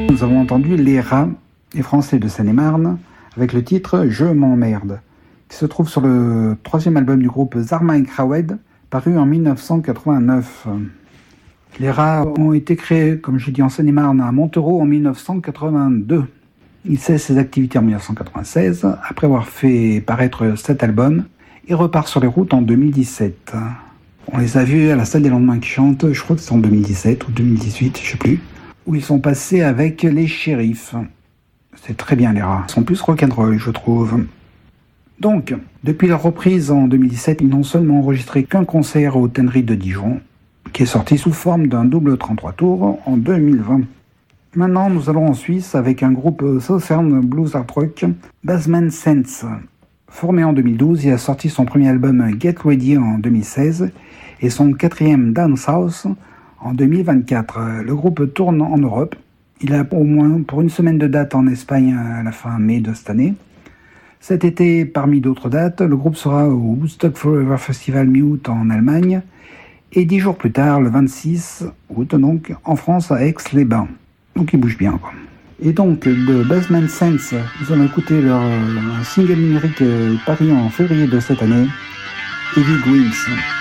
Nous avons entendu Les Rats, les Français de Seine-et-Marne, avec le titre « Je m'emmerde », qui se trouve sur le 3e album du groupe Zarma et Krawed, paru en 1989. Les Rats ont été créés, comme j'ai dit, en Seine-et-Marne, à Montereau en 1982. Il cesse ses activités en 1996, après avoir fait paraître 7 albums, et repart sur les routes en 2017. On les a vus à la Salle des Lendemains qui chantent, je crois que c'est en 2017 ou 2018, je sais plus, où ils sont passés avec les Shérifs. C'est très bien, les Rats. Ils sont plus rock'n'roll, je trouve. Donc, depuis leur reprise en 2017, ils n'ont seulement enregistré qu'un concert aux Tanneries de Dijon, qui est sorti sous forme d'un double 33 tours en 2020. Maintenant, nous allons en Suisse avec un groupe Southern Blues Art Rock, Basement Sense. Formé en 2012, il a sorti son premier album Get Ready en 2016 et son 4e Down South en 2024. Le groupe tourne en Europe. Il a au moins pour une semaine de date en Espagne à la fin mai de cette année. Cet été, parmi d'autres dates, le groupe sera au Woodstock Forever Festival mi-août en Allemagne et 10 jours plus tard, le 26 août, donc, en France à Aix-les-Bains. Donc il bouge bien, quoi. Et donc, de Basement Sense, nous allons écouter leur single numérique paru en février de cette année, Heavy Wings.